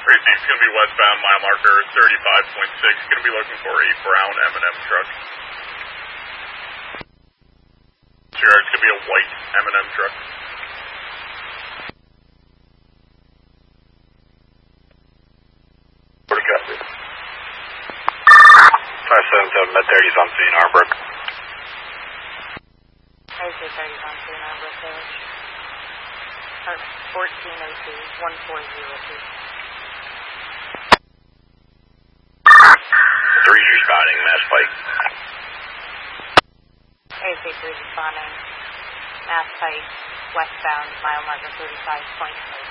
It's going to be westbound, mile marker 35.6. Going to be looking for a brown M&M truck. Sure, it's going to be a white M&M truck. What do you got? 577 Med-30's on scene, Arbrook. AC 30's on scene, Arbrook Village. 1402, 1402. 3's responding, Mass Pike. AC 3's responding. Mass Pike, westbound, mile marker 35.8.